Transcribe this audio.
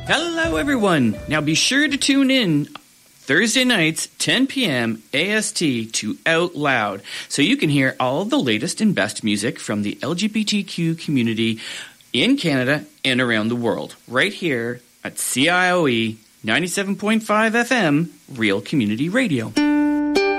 Hello, everyone. Now be sure to tune in Thursday nights, 10 p.m. AST to Out Loud, so you can hear all the latest and best music from the LGBTQ community in Canada and around the world, right here at CIOE 97.5 FM, Real Community Radio.